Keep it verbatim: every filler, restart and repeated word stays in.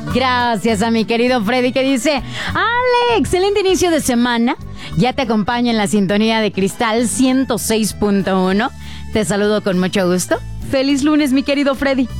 Gracias a mi querido Freddy que dice: Ale, excelente inicio de semana. Ya te acompaña en la sintonía de Cristal ciento seis punto uno. Te saludo con mucho gusto. Feliz lunes, mi querido Freddy.